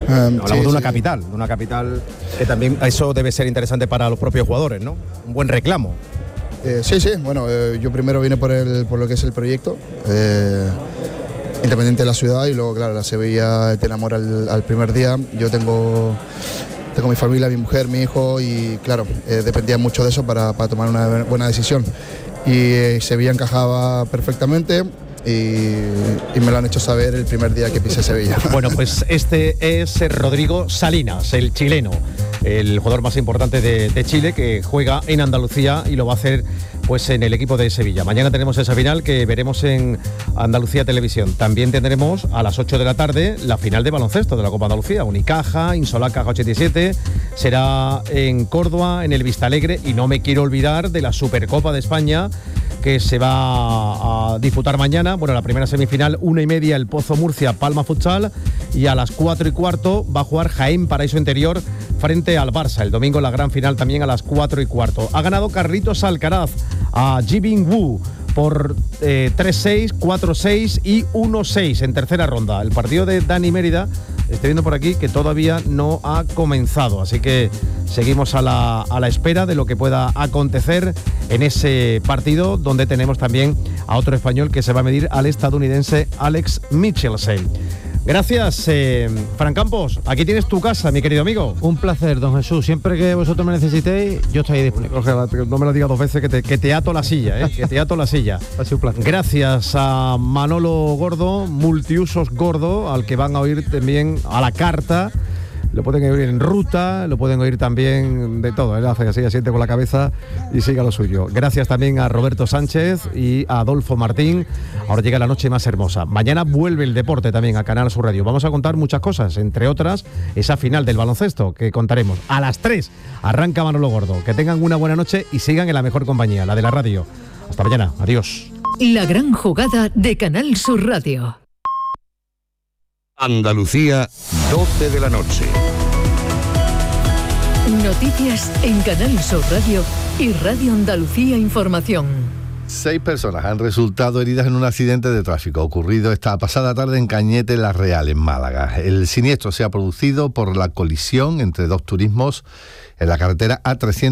Hablamos de una capital que también eso debe ser interesante para los propios jugadores, ¿no? Un buen reclamo. Sí, bueno, yo primero vine por lo que es el proyecto, independiente de la ciudad, y luego, claro, la Sevilla te enamora al primer día. Yo tengo mi familia, mi mujer, mi hijo, y claro, dependía mucho de eso para tomar una buena decisión. Y Sevilla encajaba perfectamente. Y me lo han hecho saber el primer día que pisé Sevilla. Bueno, pues este es Rodrigo Salinas, el chileno, el jugador más importante de Chile, que juega en Andalucía y lo va a hacer pues en el equipo de Sevilla. Mañana tenemos esa final que veremos en Andalucía Televisión. También tendremos a las 8 de la tarde la final de baloncesto de la Copa Andalucía. Unicaja, Insolar Caja 87, será en Córdoba, en el Vistalegre, y no me quiero olvidar de la Supercopa de España, que se va a disputar mañana. Bueno, la primera semifinal, 1:30, el Pozo Murcia, Palma Futsal, y a las 4:15 va a jugar Jaén Paraíso Interior frente al Barça. El domingo la gran final también a las 4:15. Ha ganado Carlitos Alcaraz a Jibin Wu por 3-6, 4-6 y 1-6 en tercera ronda. El partido de Dani Mérida, estoy viendo por aquí que todavía no ha comenzado, así que seguimos a la espera de lo que pueda acontecer en ese partido, donde tenemos también a otro español que se va a medir al estadounidense Alex Michelsen. Gracias, Fran Campos. Aquí tienes tu casa, mi querido amigo. Un placer, don Jesús. Siempre que vosotros me necesitéis, yo estoy ahí disponible. Ojalá, no me lo digas 2 veces, que te ato la silla, que te ato la silla. Ha sido un placer. Gracias a Manolo Gordo, multiusos Gordo, al que van a oír también a la carta. Lo pueden oír en ruta, lo pueden oír también de todo. Él hace así, asiente con la cabeza y siga lo suyo. Gracias también a Roberto Sánchez y a Adolfo Martín. Ahora llega la noche más hermosa. Mañana vuelve el deporte también a Canal Sur Radio. Vamos a contar muchas cosas, entre otras esa final del baloncesto que contaremos. A las 3 arranca Manolo Gordo. Que tengan una buena noche y sigan en la mejor compañía, la de la radio. Hasta mañana. Adiós. La gran jugada de Canal Sur Radio. Andalucía, 12 de la noche. Noticias en Canal Sur Radio y Radio Andalucía Información. 6 personas han resultado heridas en un accidente de tráfico ocurrido esta pasada tarde en Cañete La Real, en Málaga. El siniestro se ha producido por la colisión entre 2 turismos en la carretera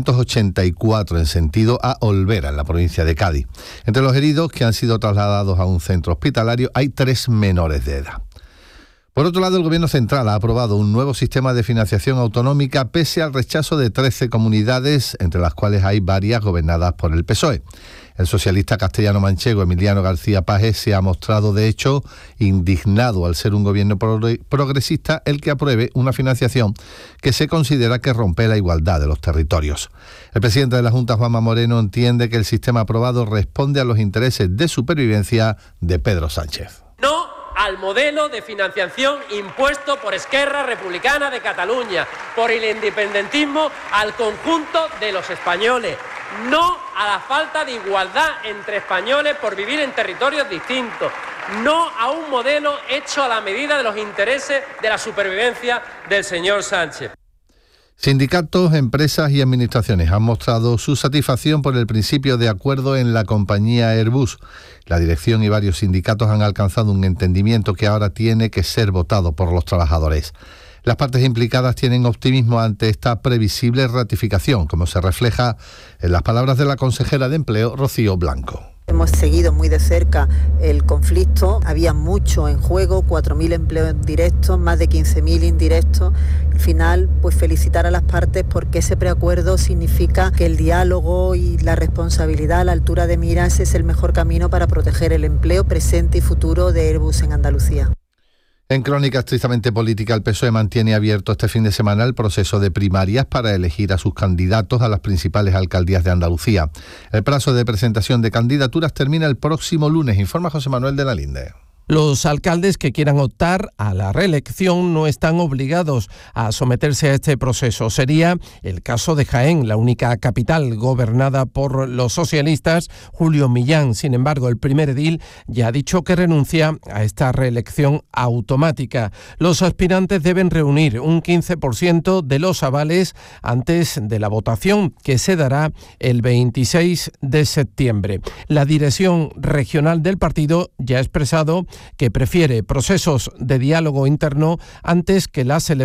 A384 en sentido a Olvera, en la provincia de Cádiz. Entre los heridos, que han sido trasladados a un centro hospitalario, hay 3 menores de edad. Por otro lado, el Gobierno Central ha aprobado un nuevo sistema de financiación autonómica pese al rechazo de 13 comunidades, entre las cuales hay varias gobernadas por el PSOE. El socialista castellano-manchego Emiliano García Paje se ha mostrado, de hecho, indignado al ser un gobierno progresista el que apruebe una financiación que se considera que rompe la igualdad de los territorios. El presidente de la Junta, Juanma Moreno, entiende que el sistema aprobado responde a los intereses de supervivencia de Pedro Sánchez. No al modelo de financiación impuesto por Esquerra Republicana de Cataluña, por el independentismo al conjunto de los españoles. No a la falta de igualdad entre españoles por vivir en territorios distintos. No a un modelo hecho a la medida de los intereses de la supervivencia del señor Sánchez. Sindicatos, empresas y administraciones han mostrado su satisfacción por el principio de acuerdo en la compañía Airbus. La dirección y varios sindicatos han alcanzado un entendimiento que ahora tiene que ser votado por los trabajadores. Las partes implicadas tienen optimismo ante esta previsible ratificación, como se refleja en las palabras de la consejera de Empleo, Rocío Blanco. Hemos seguido muy de cerca el conflicto, había mucho en juego, 4.000 empleos directos, más de 15.000 indirectos. Al final, pues felicitar a las partes porque ese preacuerdo significa que el diálogo y la responsabilidad a la altura de miras es el mejor camino para proteger el empleo presente y futuro de Airbus en Andalucía. En crónica estrictamente política, el PSOE mantiene abierto este fin de semana el proceso de primarias para elegir a sus candidatos a las principales alcaldías de Andalucía. El plazo de presentación de candidaturas termina el próximo lunes, informa José Manuel de la Linde. Los alcaldes que quieran optar a la reelección no están obligados a someterse a este proceso. Sería el caso de Jaén, la única capital gobernada por los socialistas, Julio Millán. Sin embargo, el primer edil ya ha dicho que renuncia a esta reelección automática. Los aspirantes deben reunir un 15% de los avales antes de la votación, que se dará el 26 de septiembre. La dirección regional del partido ya ha expresado que prefiere procesos de diálogo interno antes que la celebración